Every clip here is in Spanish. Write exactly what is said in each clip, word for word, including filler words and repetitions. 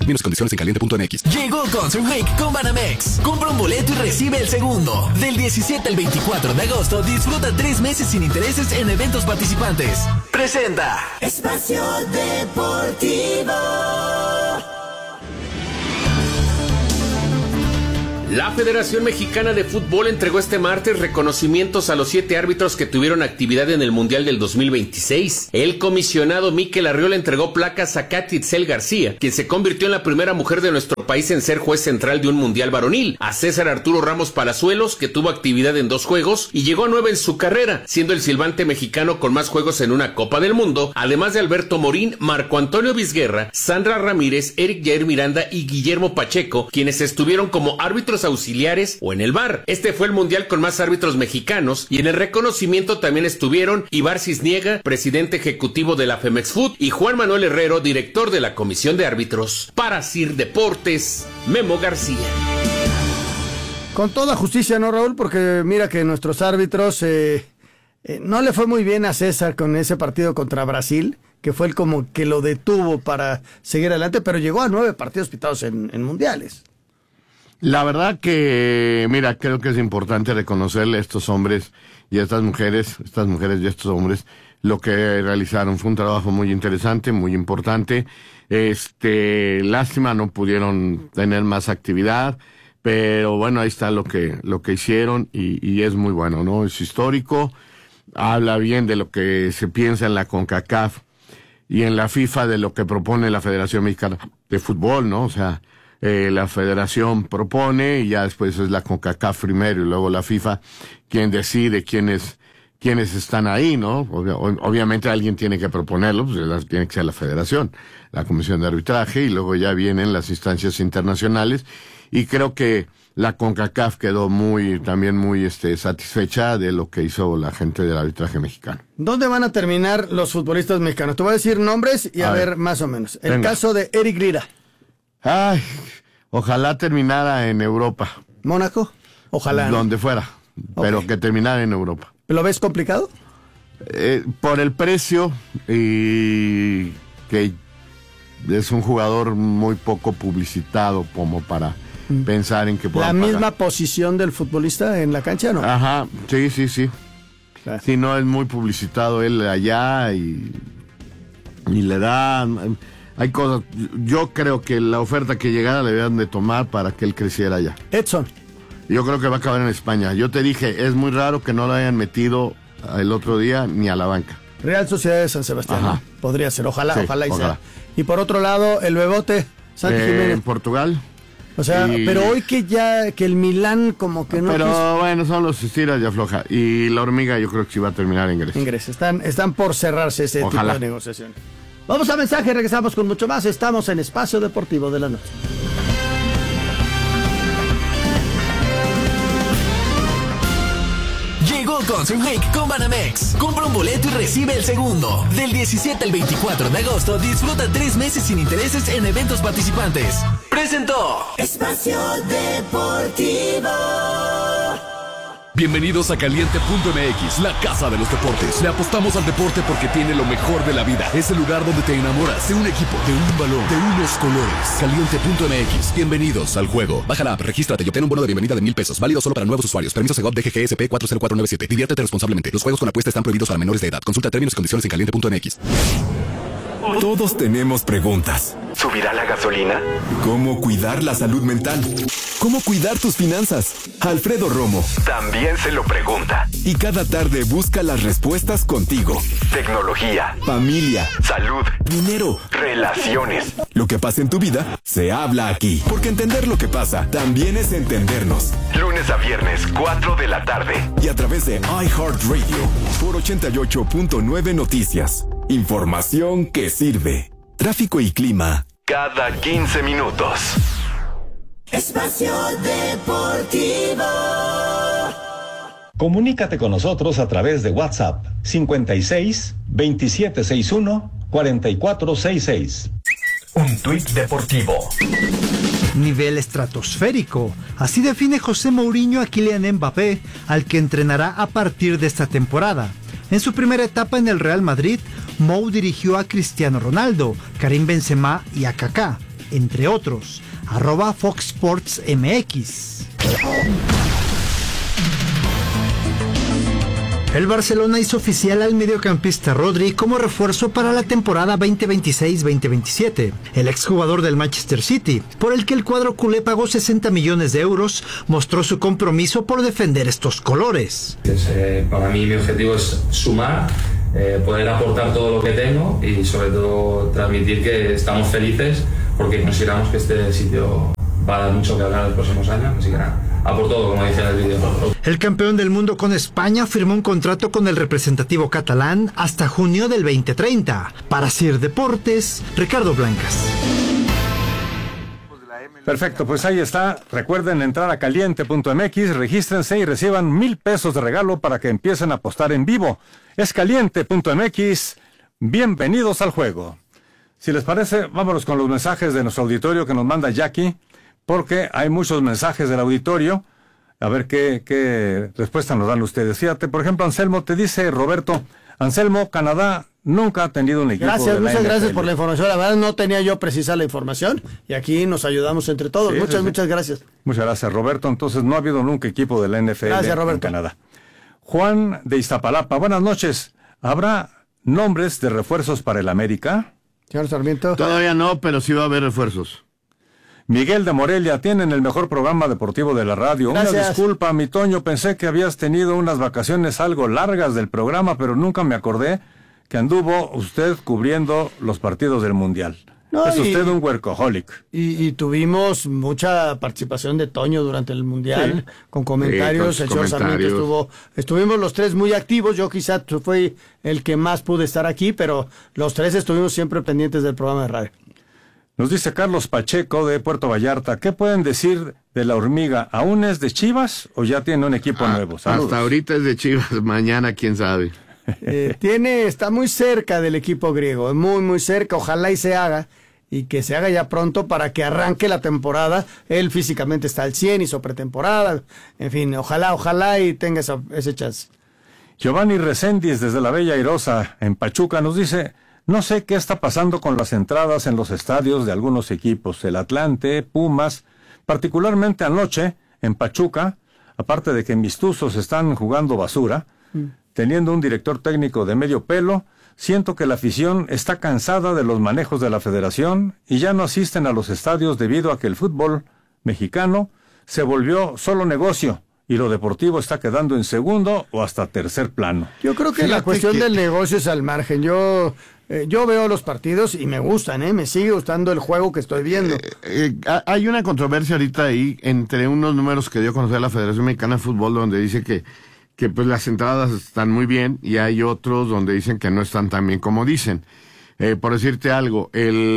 Términos y condiciones en caliente punto m x. Llegó Concert Week con Banamex. Compra un boleto y recibe el segundo. Del diecisiete al veinticuatro de agosto, disfruta tres meses sin intereses en eventos participantes. Presenta Espacio Deportivo. La Federación Mexicana de Fútbol entregó este martes reconocimientos a los siete árbitros que tuvieron actividad en el Mundial del dos mil veintiséis. El comisionado Mikel Arriola entregó placas a Katy Itzel García, quien se convirtió en la primera mujer de nuestro país en ser juez central de un Mundial varonil, a César Arturo Ramos Palazuelos, que tuvo actividad en dos juegos y llegó a nueve en su carrera, siendo el silbante mexicano con más juegos en una Copa del Mundo, además de Alberto Morín, Marco Antonio Vizguerra, Sandra Ramírez, Eric Jair Miranda y Guillermo Pacheco, quienes estuvieron como árbitros auxiliares o en el V A R. Este fue el mundial con más árbitros mexicanos y en el reconocimiento también estuvieron Ibar Cisniega, presidente ejecutivo de la Femex Food, y Juan Manuel Herrero, director de la Comisión de Árbitros. Para Sir Deportes, Memo García. Con toda justicia, ¿no, Raúl? Porque mira que nuestros árbitros eh, eh, no le fue muy bien a César con ese partido contra Brasil, que fue el como que lo detuvo para seguir adelante, pero llegó a nueve partidos pitados en, en mundiales. La verdad que, mira, creo que es importante reconocerle a estos hombres y a estas mujeres, estas mujeres y estos hombres, lo que realizaron. Fue un trabajo muy interesante, muy importante. Este, lástima, no pudieron tener más actividad, pero bueno, ahí está lo que, lo que hicieron y, y es muy bueno, ¿no? Es histórico, habla bien de lo que se piensa en la CONCACAF y en la FIFA de lo que propone la Federación Mexicana de Fútbol, ¿no? O sea, Eh, la federación propone y ya después es la CONCACAF primero y luego la FIFA quien decide quiénes quiénes están ahí, ¿no? Obvia, obviamente alguien tiene que proponerlo, pues tiene que ser la federación, la comisión de arbitraje y luego ya vienen las instancias internacionales y creo que la CONCACAF quedó muy también muy este satisfecha de lo que hizo la gente del arbitraje mexicano. ¿Dónde van a terminar los futbolistas mexicanos? Te voy a decir nombres y a, a ver, ver más o menos. El Venga. Caso de Eric Lira. Ay, ojalá terminara en Europa. ¿Mónaco? Ojalá. Donde ¿no? fuera, pero okay. que terminara en Europa. ¿Lo ves complicado? Eh, por el precio y que es un jugador muy poco publicitado como para mm. pensar en que pueda ¿La pagar. misma posición del futbolista en la cancha, no? Ajá, sí, sí, sí. Claro. Sí, no es muy publicitado él allá y, y le da... Hay cosas, yo creo que la oferta que llegara le debían de tomar para que él creciera allá. Edson. Yo creo que va a acabar en España. Yo te dije, es muy raro que no lo hayan metido el otro día ni a la banca. Real Sociedad de San Sebastián, ¿no? Podría ser, ojalá, sí, ojalá y ojalá. sea. Y por otro lado, el Bebote, Santi eh, Jiménez. En Portugal. O sea, y... pero hoy que ya, que el Milán como que no Pero quiso... bueno, son los estiras y afloja. Y la hormiga yo creo que sí va a terminar en Grecia. En Grecia, están, están por cerrarse ese ojalá. tipo de negociaciones. Vamos a mensaje, regresamos con mucho más. Estamos en Espacio Deportivo de la Noche. Llegó Concert Week con Banamex. Compra un boleto y recibe el segundo. Del diecisiete al veinticuatro de agosto, disfruta tres meses sin intereses en eventos participantes. Presentó Espacio Deportivo. Bienvenidos a Caliente punto m x, la casa de los deportes. Le apostamos al deporte porque tiene lo mejor de la vida. Es el lugar donde te enamoras de un equipo, de un balón, de unos colores. Caliente punto m x. Bienvenidos al juego. Baja la app, regístrate y obtén un bono de bienvenida de mil pesos. Válido solo para nuevos usuarios. Permiso Segov D G G S P cuatro cero cuatro nueve siete. Diviértete responsablemente. Los juegos con apuesta están prohibidos para menores de edad. Consulta términos y condiciones en Caliente punto m x. Todos tenemos preguntas. ¿Subirá la gasolina? ¿Cómo cuidar la salud mental? ¿Cómo cuidar tus finanzas? Alfredo Romo también se lo pregunta. Y cada tarde busca las respuestas contigo. Tecnología, familia, salud, dinero, relaciones. Lo que pasa en tu vida se habla aquí. Porque entender lo que pasa también es entendernos. Lunes a viernes, cuatro de la tarde. Y a través de iHeartRadio por ochenta y ocho punto nueve Noticias. Información que sirve. Tráfico y clima. Cada quince minutos. Espacio Deportivo. Comunícate con nosotros a través de WhatsApp cincuenta y seis, veintisiete sesenta y uno, cuarenta y cuatro sesenta y seis. Un tuit deportivo. Nivel estratosférico. Así define José Mourinho a Kylian Mbappé, al que entrenará a partir de esta temporada. En su primera etapa en el Real Madrid, Mou dirigió a Cristiano Ronaldo, Karim Benzema y a Kaká. entre otros. Arroba Fox Sports M X. El Barcelona hizo oficial al mediocampista Rodri como refuerzo para la temporada veinte veintiséis veinte veintisiete. El exjugador del Manchester City, por el que el cuadro culé pagó sesenta millones de euros, mostró su compromiso por defender estos colores. Eh, para mí mi objetivo es sumar, eh, poder aportar todo lo que tengo y sobre todo transmitir que estamos felices porque consideramos que este sitio va a dar mucho que hablar en los próximos años, así que nada. A por todo, como dice en el vídeo. El campeón del mundo con España firmó un contrato con el representativo catalán hasta junio del veinte treinta. Para Sir Deportes, Ricardo Blancas. Perfecto, pues ahí está. Recuerden entrar a caliente punto m x, regístrense y reciban mil pesos de regalo para que empiecen a apostar en vivo. Es caliente punto m x. Bienvenidos al juego. Si les parece, vámonos con los mensajes de nuestro auditorio que nos manda Jackie, porque hay muchos mensajes del auditorio. A ver qué, qué respuesta nos dan ustedes. Fíjate, por ejemplo, Anselmo, te dice Roberto, Anselmo, Canadá nunca ha tenido un equipo Gracias, de la muchas N F L. gracias por la información. La verdad no tenía yo precisa la información y aquí nos ayudamos entre todos. Sí, muchas, sí, sí. muchas gracias. Muchas gracias, Roberto. Entonces, no ha habido nunca equipo de la N F L Gracias, Roberto. en Canadá. Juan de Iztapalapa, buenas noches. ¿Habrá nombres de refuerzos para el América? Señor Sarmiento. Todavía no, pero sí va a haber refuerzos. Miguel de Morelia, tienen el mejor programa deportivo de la radio. Gracias. Una disculpa, mi Toño, pensé que habías tenido unas vacaciones algo largas del programa, pero nunca me acordé que anduvo usted cubriendo los partidos del Mundial. No, es y- usted un workaholic. Y, y tuvimos mucha participación de Toño durante el Mundial, Sí. con comentarios. Sí, el con señor Sarmiento comentarios. estuvo, estuvimos los tres muy activos. Yo quizá tu- fui el que más pude estar aquí, pero los tres estuvimos siempre pendientes del programa de radio. Nos dice Carlos Pacheco de Puerto Vallarta, ¿qué pueden decir de la hormiga? ¿Aún es de Chivas o ya tiene un equipo Ah, nuevo? Saludos. hasta ahorita es de Chivas, mañana quién sabe. Eh, tiene, está muy cerca del equipo griego, muy, muy cerca. Ojalá y se haga, y que se haga ya pronto para que arranque la temporada. Él físicamente está al cien, hizo pretemporada. En fin, ojalá, ojalá y tenga esa, ese chance. Giovanni Reséndiz desde la Bella Airosa en Pachuca nos dice, no sé qué está pasando con las entradas en los estadios de algunos equipos, el Atlante, Pumas, particularmente anoche en Pachuca, aparte de que mis tuzos están jugando basura, teniendo un director técnico de medio pelo, siento que la afición está cansada de los manejos de la federación y ya no asisten a los estadios debido a que el fútbol mexicano se volvió solo negocio y lo deportivo está quedando en segundo o hasta tercer plano. Yo creo que la Fíjate cuestión que- del negocio es al margen. Yo, eh, yo veo los partidos y me gustan, ¿eh? Me sigue gustando el juego que estoy viendo. Eh, ha- hay una controversia ahorita ahí entre unos números que dio a conocer la Federación Mexicana de Fútbol donde dice que, que pues las entradas están muy bien y hay otros donde dicen que no están tan bien como dicen. Eh, por decirte algo,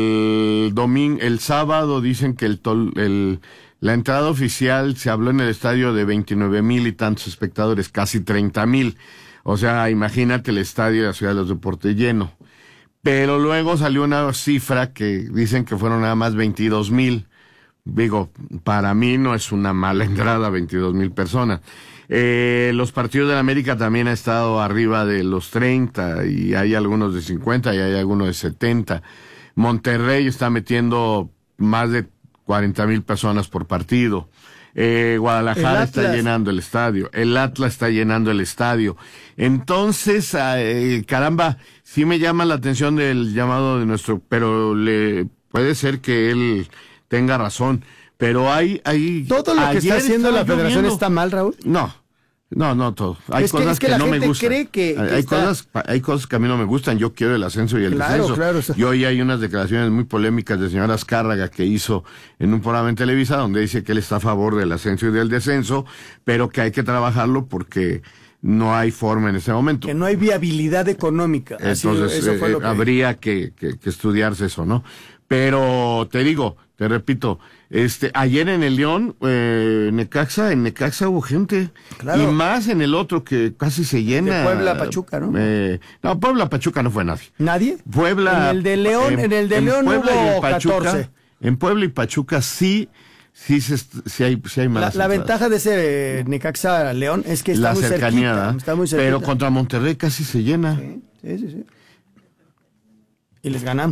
el domingo, el sábado dicen que el, tol- el la entrada oficial se habló en el estadio de veintinueve mil y tantos espectadores, casi treinta mil. O sea, imagínate el estadio de la Ciudad de los Deportes lleno. Pero luego salió una cifra que dicen que fueron nada más veintidós mil. Digo, para mí no es una mala entrada, veintidós mil personas. Eh, los partidos de la América también han estado arriba de los treinta y hay algunos de cincuenta y hay algunos de setenta. Monterrey está metiendo más de cuarenta mil personas por partido. Eh, Guadalajara El está Atlas. llenando el estadio. El Atlas está llenando el estadio. Entonces, eh, caramba, sí me llama la atención del llamado de nuestro, pero le puede ser que él tenga razón. Pero hay, hay. Todo lo que ayer está haciendo la estaba federación lloviendo. está mal, Raúl. No, no, no todo. Hay Es que- cosas es que que, la no me gente gustan. cree que- que hay está- cosas, hay cosas que a mí no me gustan. Yo quiero el ascenso y el Claro, descenso. claro, o sea. Y hoy hay unas declaraciones muy polémicas del señor Azcárraga que hizo en un programa en Televisa donde dice que él está a favor del ascenso y del descenso, pero que hay que trabajarlo porque no hay forma en ese momento. Que no hay viabilidad económica. Así, Entonces, eso fue eh, lo que... habría que, que, que estudiarse eso, ¿no? Pero te digo, te repito, este, ayer en el León, eh, Necaxa, en Necaxa hubo gente. Claro. Y más en el otro que casi se llena. De Puebla a Pachuca, ¿no? Eh, no, Puebla Pachuca no fue nadie. ¿Nadie? Puebla. En el de León, en el de León Puebla y en hubo Pachuca, catorce. En Puebla y Pachuca sí, sí, se, sí hay, sí hay La, malas la entradas. ventaja de ese eh, Necaxa León es que está La muy cercanía, cerquita. ¿verdad? Está muy cerquita. Pero contra Monterrey casi se llena. Sí, sí, sí. Y les ganamos.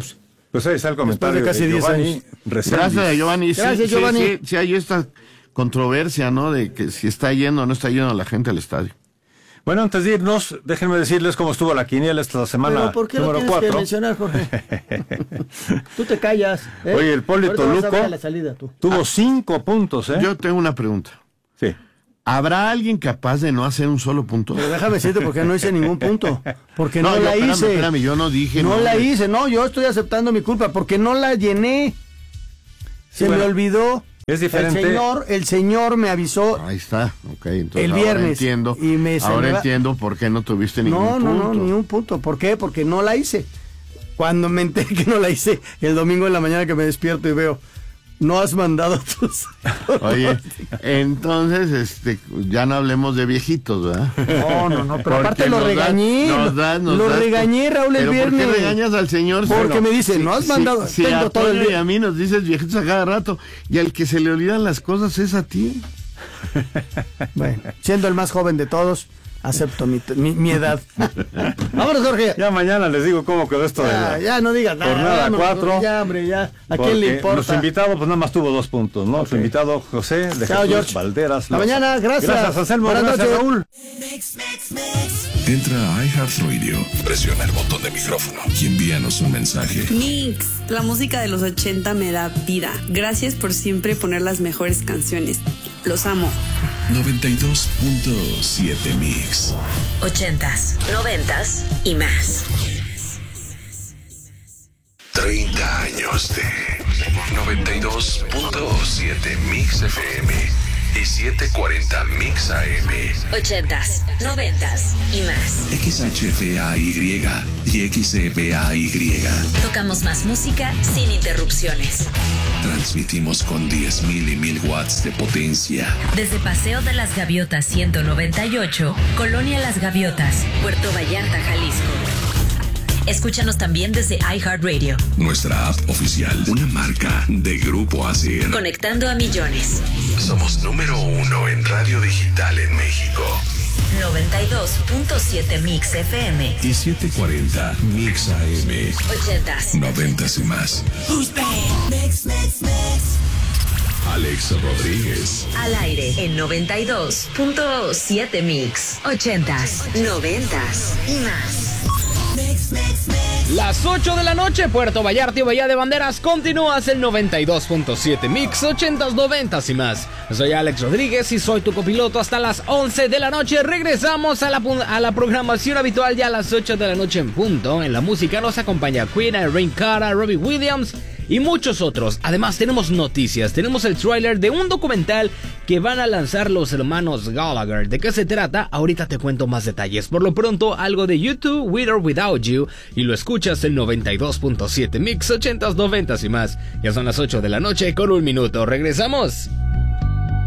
Pues ahí está el comentario de, casi de Giovanni diez Reséndiz. Gracias, Giovanni. Sí, Gracias, sí, Giovanni. Sí, sí, hay esta controversia, ¿no? De que si está yendo o no está yendo la gente al estadio. Bueno, antes de irnos, déjenme decirles cómo estuvo la quiniela esta semana. ¿Pero por qué número lo tienes cuatro. que mencionar, Jorge? Tú te callas. ¿eh? Oye, el Poli Ahorita vas a Toluco ver a la salida, tú. tuvo cinco puntos, ¿eh? Yo tengo una pregunta. Sí. ¿Habrá alguien capaz de no hacer un solo punto? Pero déjame decirte porque no hice ningún punto. Porque no, No, yo, la espérame, hice. espérame, yo no dije. No no, la de- hice, no, yo estoy aceptando mi culpa porque no la llené. Se bueno, me olvidó. es diferente. El señor, el señor me avisó. Ahí está, ok. Entonces El ahora viernes, entiendo, y me- se ahora me va- entiendo por qué no tuviste ningún No, no, punto. no, ni un punto. ¿Por qué? Porque no la hice. Cuando me enteré que no la hice, el domingo en la mañana que me despierto y veo, no has mandado tus... Oye, entonces, este, ya no hablemos de viejitos, ¿verdad? No, no, no, pero Porque aparte lo nos das- regañé. nos das- nos lo das- regañé, Raúl, el ¿Pero viernes. por qué regañas al señor? Porque Bueno, me dice, si- no has si- mandado, Si, tengo a todo el Toño y día. a mí nos dices viejitos a cada rato, y al que se le olvidan las cosas es a ti. Bueno, siendo el más joven de todos, acepto mi, mi, mi edad. Vámonos, Jorge. Ya mañana les digo cómo quedó esto de Ya, la ya no digas nada. jornada vámonos, cuatro. Jorge, Ya, hombre, ya. ¿A porque quién le importa? Nuestro invitado, pues nada más tuvo dos puntos, ¿no? Su invitado José de Chao, Jesús George. Valderas. Hasta Loza. mañana, gracias. Gracias, Anselmo. Buenas Gracias, noches. Raúl. Entra a iHeartRadio, presiona el botón de micrófono y envíanos un mensaje. Mix, la música de los ochenta me da vida. Gracias por siempre poner las mejores canciones. Los amo. noventa y dos punto siete Mix. Ochentas, noventas y más. treinta años de noventa y dos punto siete Mix F M y setecientos cuarenta Mix A M. Ochentas, noventas y más. X H F A Y y X F A Y. Tocamos más música sin interrupciones. Transmitimos con diez mil y mil watts de potencia. Desde Paseo de las Gaviotas ciento noventa y ocho, Colonia Las Gaviotas, Puerto Vallarta, Jalisco. Escúchanos también desde iHeartRadio. Nuestra app oficial, una marca de Grupo Asir. Conectando a millones. Somos número uno en radio digital en México. noventa y dos punto siete Mix F M. Y setecientos cuarenta Mix A M. Ochentas. Noventas y más. Mix, mix, mix. Alex Rodríguez. Al aire en noventa y dos punto siete Mix. Ochentas, noventas y más. Mix, mix, mix. Las ocho de la noche, Puerto Vallarta y Bahía de Banderas, continúas el noventa y dos punto siete Mix, ochentas, noventas y más. Soy Alex Rodríguez y soy tu copiloto hasta las once de la noche. Regresamos a la, a la programación habitual ya a las ocho de la noche en punto. En la música nos acompaña Queen, Irene Cara, Robbie Williams y muchos otros. Además tenemos noticias, tenemos el tráiler de un documental que van a lanzar los hermanos Gallagher. ¿De qué se trata? Ahorita te cuento más detalles. Por lo pronto, algo de YouTube, With or Without You, y lo escuchas en noventa y dos punto siete Mix, ochentas, noventas y más. Ya son las ocho de la noche con un minuto. Regresamos.